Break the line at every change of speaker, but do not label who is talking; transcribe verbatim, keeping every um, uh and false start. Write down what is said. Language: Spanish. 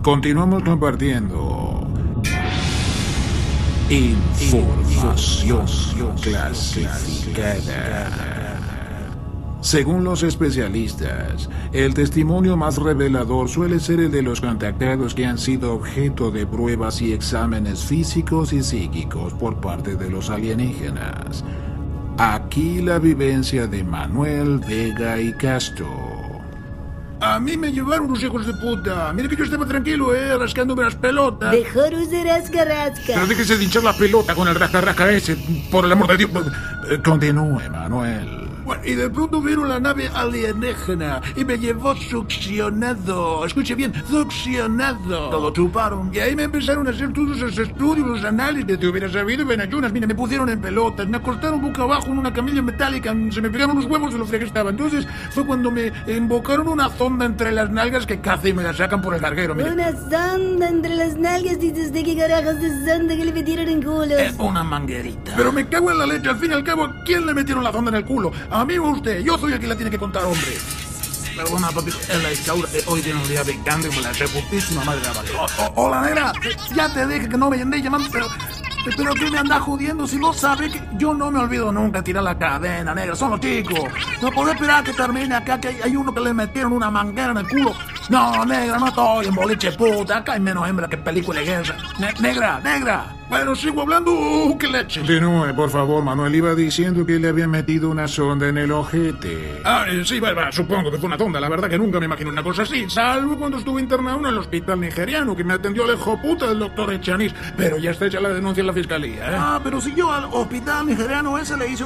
Continuamos compartiendo información clasificada. Según los especialistas, el testimonio más revelador suele ser el de los contactados que han sido objeto de pruebas y exámenes físicos y psíquicos por parte de los alienígenas. Aquí la vivencia de Manuel Vega y Castro.
A mí me llevaron los hijos de puta. Mira que yo estaba tranquilo, eh, rascándome las pelotas.
Dejaros de rasca rasca.
Pero déjese de hinchar la pelota con el rasca rasca ese, por el amor de Dios. Continúe, Manuel.
Bueno, y de pronto vieron la nave alienígena y me llevó succionado. Escuche bien, succionado. Todo chuparon. Y ahí me empezaron a hacer todos esos estudios, los análisis. Te hubiera sabido, ven ayunas. Mira, me pusieron en pelotas, me acostaron boca abajo en una camilla metálica, se me pegaron los huevos de lo fría que estaba. Entonces fue cuando me invocaron una sonda entre las nalgas que casi me la sacan por el larguero. Mira.
Una sonda entre las nalgas, dices, ¿de qué carajos de sonda que le metieron en culo?
Es una manguerita. Pero me cago en la leche, al fin y al cabo, ¿a quién le metieron la sonda en el culo? ¿A mí o a usted? Yo soy el que la tiene que contar, hombre. Perdona, papito, es la Isaura. Eh, hoy tiene un día picante como la reputísima madre de la vaca. Oh, oh, hola, negra. Ya te dije que no me andé llamando, pero... Pero ¿qué me anda jodiendo? Si no sabe que yo no me olvido nunca tirar la cadena, negra. Son los chicos. No puedo esperar que termine acá, que hay, hay uno que le metieron una manguera en el culo. No, negra, no estoy en boliche puta. Acá hay menos hembra que película de guerra. Ne- negra, negra. Bueno, sigo hablando. Uh, ¡Qué leche!
Continúe, por favor, Manuel. Iba diciendo que le habían metido una sonda en el ojete.
Ah, eh, sí, va, va, supongo que fue una sonda. La verdad que nunca me imaginé una cosa así. Salvo cuando estuve internado en el hospital nigeriano, que me atendió el hijo puta del doctor Echanis. Pero ya está hecha la denuncia en la fiscalía, ¿eh? Ah, pero si yo al hospital nigeriano ese le hice